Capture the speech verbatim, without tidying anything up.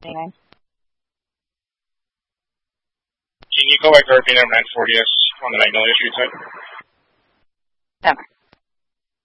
Anyway. Can you go by Carpino nine forty S on the Magnolia Street side? Okay.